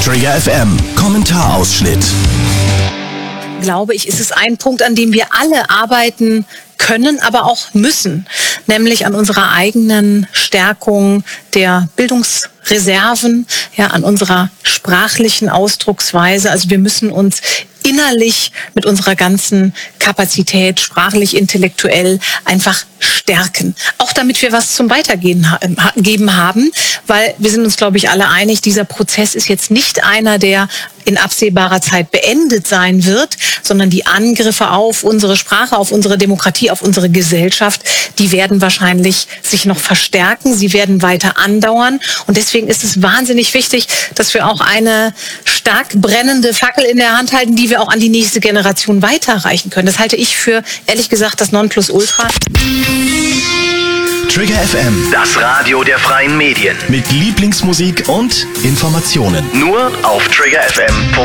Trigger FM Kommentarausschnitt. Glaube ich, ist es ein Punkt, an dem wir alle arbeiten können, aber auch müssen, nämlich an unserer eigenen Stärkung der Bildungsreserven, ja, an unserer sprachlichen Ausdrucksweise. Also wir müssen uns innerlich mit unserer ganzen Kapazität, sprachlich, intellektuell einfach stärken. Auch damit wir was zum Weitergeben haben, weil wir sind uns, glaube ich, alle einig, dieser Prozess ist jetzt nicht einer, der in absehbarer Zeit beendet sein wird, sondern die Angriffe auf unsere Sprache, auf unsere Demokratie, auf unsere Gesellschaft, die werden wahrscheinlich sich noch verstärken, sie werden weiter andauern. Und deswegen ist es wahnsinnig wichtig, dass wir auch eine stark brennende Fackel in der Hand halten, die wir auch an die nächste Generation weiterreichen können. Das halte ich für, ehrlich gesagt, das Nonplusultra. Trigger FM, Das Radio der freien Medien. mit Lieblingsmusik und Informationen. Nur auf triggerfm.de.